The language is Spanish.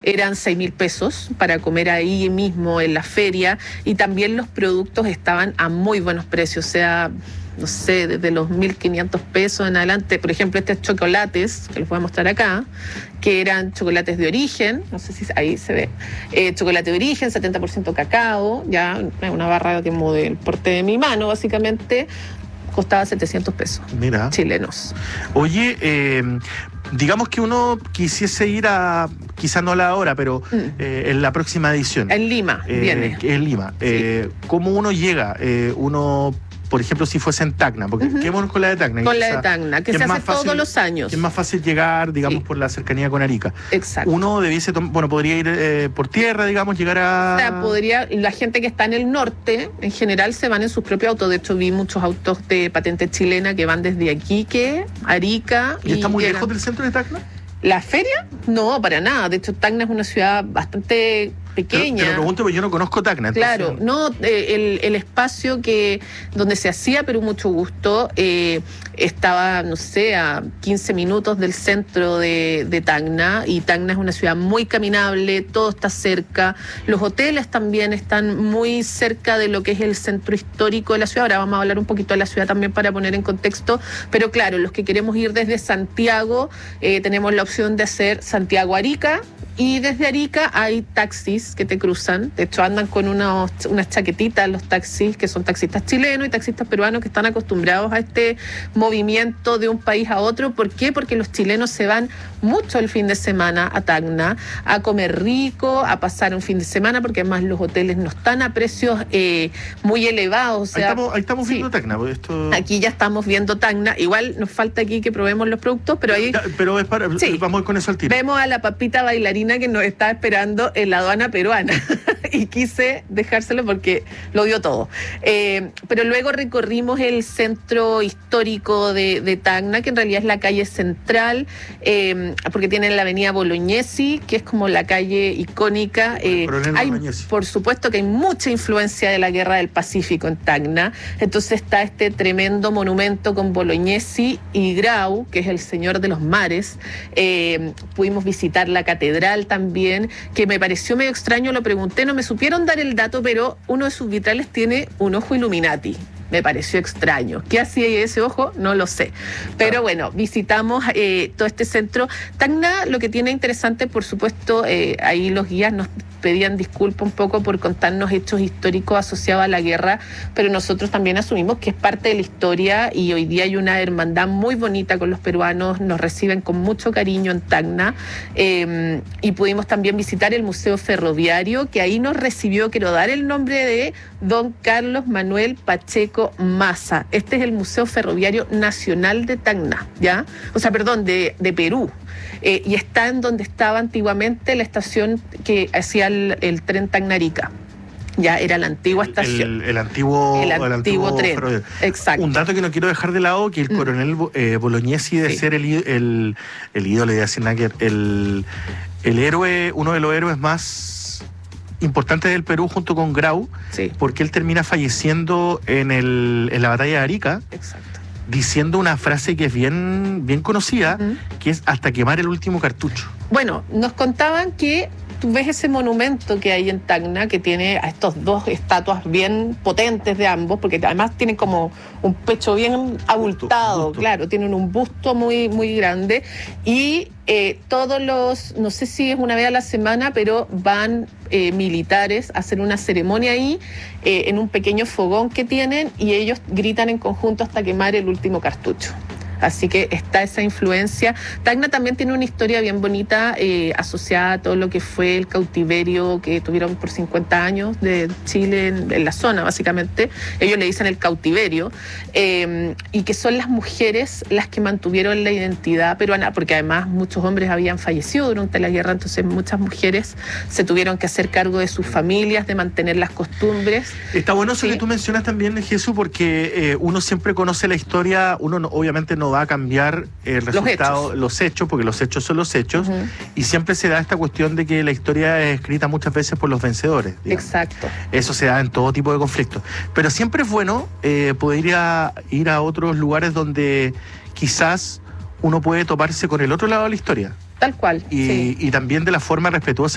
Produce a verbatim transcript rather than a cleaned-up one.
eran seis mil pesos para comer ahí mismo en la feria, y también los productos estaban a muy buenos precios, o sea, no sé, desde los mil quinientos pesos en adelante. Por ejemplo, estos chocolates, que los voy a mostrar acá, que eran chocolates de origen, no sé si ahí se ve, eh, chocolate de origen, setenta por ciento cacao, ya una barra que mueve el porte de mi mano, básicamente, costaba setecientos pesos. Mira. Chilenos. Oye, eh, digamos que uno quisiese ir a, quizás no a la hora, pero mm. eh, en la próxima edición. En Lima, eh, viene. En Lima. Sí. Eh, ¿Cómo uno llega? Eh, uno... Por ejemplo, si fuese en Tacna, porque uh-huh. quedémonos con la de Tacna. Con la de Tacna, que, que se hace fácil, todos los años. Que es más fácil llegar, digamos, sí. por la cercanía con Arica. Exacto. Uno debiese, bueno, podría ir eh, por tierra, digamos, llegar a... O sea, podría, la gente que está en el norte, en general, se van en sus propios autos. De hecho, vi muchos autos de patente chilena que van desde Iquique, Arica... ¿Y, y está muy llegan. lejos del centro de Tacna? ¿La feria? No, para nada. De hecho, Tacna es una ciudad bastante pequeña. Te lo pregunto porque yo no conozco Tacna. Entonces... Claro, no, eh, el, el espacio que donde se hacía Perú Mucho Gusto eh, estaba, no sé, a quince minutos del centro de, de Tacna, y Tacna es una ciudad muy caminable, todo está cerca. Los hoteles también están muy cerca de lo que es el centro histórico de la ciudad. Ahora vamos a hablar un poquito de la ciudad también para poner en contexto, pero claro, los que queremos ir desde Santiago, eh, tenemos la opción de hacer Santiago-Arica, y desde Arica hay taxis que te cruzan. De hecho, andan con unos, unas chaquetitas los taxis, que son taxistas chilenos y taxistas peruanos que están acostumbrados a este movimiento de un país a otro. ¿Por qué? Porque los chilenos se van mucho el fin de semana a Tacna, a comer rico, a pasar un fin de semana, porque además los hoteles no están a precios eh, muy elevados. O sea, ahí estamos, ahí estamos viendo sí. Tacna. Esto... Aquí ya estamos viendo Tacna. Igual nos falta aquí que probemos los productos, pero ahí... Pero es para... Sí. Vamos con eso al tiro. Vemos a la papita bailarina que nos está esperando en la aduana peruana y quise dejárselo porque lo dio todo. Eh, pero luego recorrimos el centro histórico de, de Tacna, que en realidad es la calle central, eh, porque tiene la avenida Bolognesi, que es como la calle icónica. Eh, hay, por supuesto que hay mucha influencia de la Guerra del Pacífico en Tacna, entonces está este tremendo monumento con Bolognesi y Grau, que es el señor de los mares. Eh, pudimos visitar la catedral también, que me pareció medio extraño, lo pregunté, no me supieron dar el dato, pero uno de sus vitrales tiene un ojo Illuminati. Me pareció extraño. ¿Qué hacía ese ojo? No lo sé. Pero bueno, visitamos eh, todo este centro. Tacna, lo que tiene interesante, por supuesto, eh, ahí los guías nos pedían disculpas un poco por contarnos hechos históricos asociados a la guerra, pero nosotros también asumimos que es parte de la historia, y hoy día hay una hermandad muy bonita con los peruanos, nos reciben con mucho cariño en Tacna, eh, y pudimos también visitar el Museo Ferroviario, que ahí nos recibió, quiero dar el nombre de don Carlos Manuel Pacheco Massa. Este es el Museo Ferroviario Nacional de Tacna, ¿ya? O sea, perdón, de, de Perú. Eh, y está en donde estaba antiguamente la estación que hacía el, el tren Tacna-Arica. Ya era la antigua estación. El, el antiguo, el, el antiguo, antiguo tren. Exacto. Un dato que no quiero dejar de lado, que el coronel eh, Bolognesi de sí. ser el, el, el ídolo de Asinaker, el, el héroe, uno de los héroes más importantes del Perú junto con Grau, sí. porque él termina falleciendo en, el, en la batalla de Arica. Exacto. Diciendo una frase que es bien, bien conocida, uh-huh. que es hasta quemar el último cartucho. Bueno, nos contaban que tú ves ese monumento que hay en Tacna, que tiene a estos dos estatuas bien potentes de ambos, porque además tienen como un pecho bien abultado, busto, busto. Claro, tienen un busto muy, muy grande, y eh, todos los, no sé si es una vez a la semana, pero van eh, militares a hacer una ceremonia ahí, eh, en un pequeño fogón que tienen, y ellos gritan en conjunto hasta quemar el último cartucho. Así que está esa influencia. Tacna también tiene una historia bien bonita eh, asociada a todo lo que fue el cautiverio que tuvieron por cincuenta años de Chile en, en la zona, básicamente. Ellos le dicen el cautiverio, eh, y que son las mujeres las que mantuvieron la identidad peruana, porque además muchos hombres habían fallecido durante la guerra, entonces muchas mujeres se tuvieron que hacer cargo de sus familias, de mantener las costumbres. Está bueno eso sí. que tú mencionas también, Jesús, porque eh, uno siempre conoce la historia, uno no, obviamente no va a cambiar el resultado, los hechos, los hechos porque los hechos son los hechos, uh-huh. y siempre se da esta cuestión de que la historia es escrita muchas veces por los vencedores, digamos. Exacto. Eso se da en todo tipo de conflictos. Pero siempre es bueno eh, poder ir a, ir a otros lugares donde quizás uno puede toparse con el otro lado de la historia. Tal cual. Y, sí. y también de la forma respetuosa